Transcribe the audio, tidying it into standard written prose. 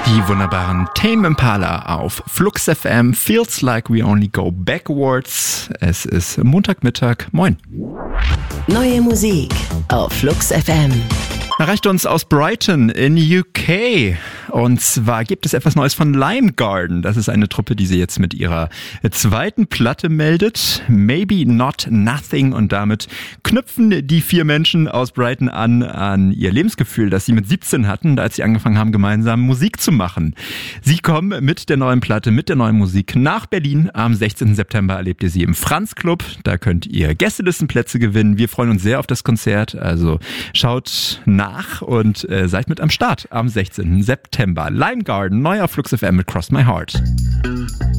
Die wunderbaren Tame Impala auf Flux FM. Feels like we only go backwards. Es ist Montagmittag. Moin. Neue Musik auf Flux FM. Erreicht uns aus Brighton in UK. Und zwar gibt es etwas Neues von Lime Garden. Das ist eine Truppe, die sie jetzt mit ihrer zweiten Platte meldet. Maybe Not Nothing. Und damit knüpfen die 4 Menschen aus Brighton an ihr Lebensgefühl, das sie mit 17 hatten, als sie angefangen haben, gemeinsam Musik zu machen. Sie kommen mit der neuen Platte, mit der neuen Musik nach Berlin. Am 16. September erlebt ihr sie im Franz Club. Da könnt ihr Gästelistenplätze gewinnen. Wir freuen uns sehr auf das Konzert. Also schaut nach und seid mit am Start am 16. September. Lime Garden, neu auf Flux FM mit Cross My Heart.